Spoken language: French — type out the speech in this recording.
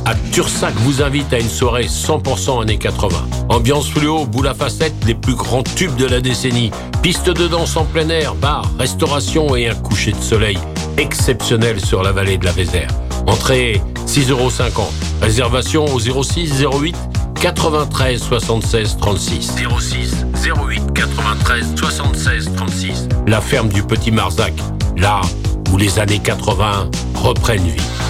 Tursac vous invite à une soirée 100% années 80. Ambiance fluo, boule à facettes, les plus grands tubes de la décennie. Piste de danse en plein air, bar, restauration et un coucher de soleil exceptionnel sur la vallée de la Vézère. Entrée 6,50 €. Réservation au 06 08 93 76 36. 06 08 93 76 36. La ferme du Petit Marzac, là où les années 80 reprennent vie.